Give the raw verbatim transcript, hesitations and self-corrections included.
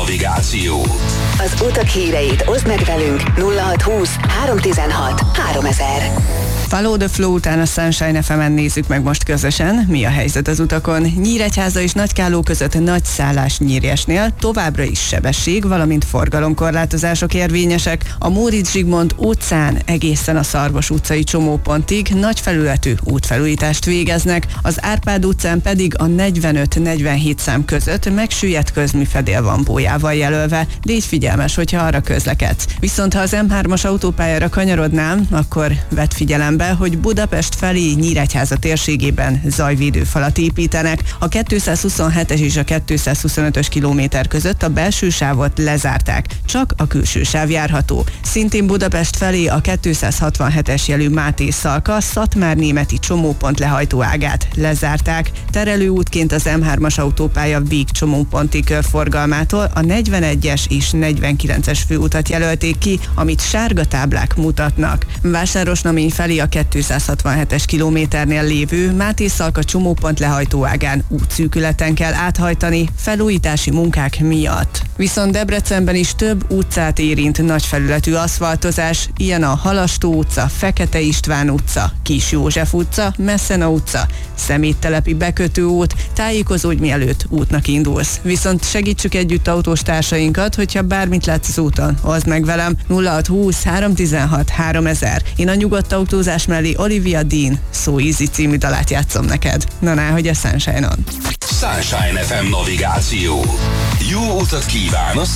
navigáció. Az utak híreit oszd meg velünk nulla hatszázhúsz háromszáztizenhat háromezer. Follow the Flow után a Sunshine ef emen nézzük meg most közösen, mi a helyzet az utakon. Nyíregyháza és Nagykálló között nagy szállás Nyírjesnél továbbra is sebesség, valamint forgalomkorlátozások érvényesek. A Móricz Zsigmond utcán egészen a Szarvas utcai csomópontig nagy felületű útfelújítást végeznek, az Árpád utcán pedig a negyvenöt negyvenhét szám között megsüllyedt közműfedél van bójával jelölve. Légy figyelmes, hogyha arra közlekedsz. Viszont ha az em hármas autópályára kanyarodnám, akkor vedd figyelembe, hogy Budapest felé Nyíregyháza térségében zajvédőfalat építenek. A kétszázhuszonhetes és a kétszázhuszonötös kilométer között a belső sávot lezárták, csak a külső sáv járható. Szintén Budapest felé a kétszázhatvanhetes jelű Máté-Szalka Szatmár-Németi csomópont lehajtóágát lezárták. Terelőútként az em hármas autópálya Víg csomóponti körforgalmától a negyvenegyes és negyvenkilences főutat jelölték ki, amit sárga táblák mutatnak. Vásárosnamény felé a kétszázhatvanhetes kilométernél lévő Máté-Szalka csomópont lehajtóágán útszűkületen kell áthajtani felújítási munkák miatt. Viszont Debrecenben is több utcát érint nagy felületű aszfaltozás, ilyen a Halastó utca, Fekete István utca, Kis József utca, Messzena utca, Szeméttelepi bekötő út, tájékozódj mielőtt útnak indulsz. Viszont segítsük együtt autós társainkat, hogyha bármit látsz az úton, oszd meg velem nulla hatszázhúsz háromszáztizenhat háromezer. Én a nyugodt autózás mellé Olivia Dean So Easy című dalát játszom neked. Na ná, hogy a Sunshine-on. Sunshine ef em navigáció. Jó utat kíván a